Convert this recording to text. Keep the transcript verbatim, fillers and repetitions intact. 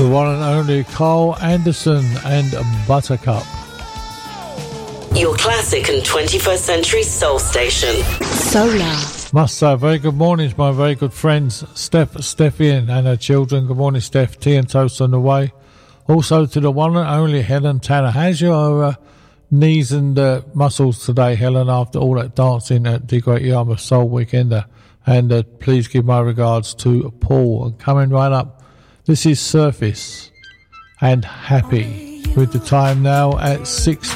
The one and only Carl Anderson and Buttercup. Your classic and twenty-first century soul station. Solar. Must say, very good morning to my very good friends, Steph, Steffi and her children. Good morning, Steph. Tea and toast on the way. Also to the one and only Helen Tanner. How's your uh, knees and uh, muscles today, Helen, after all that dancing at the Great Yarmouth Soul Weekender? And uh, please give my regards to Paul. And coming right up, this is Surface and Happy, with the time now at six